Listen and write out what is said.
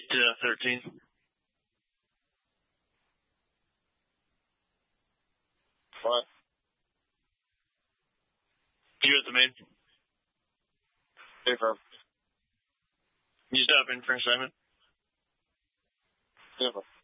13. What? You at the main? Hey, firm. You stop in for a second? Yeah,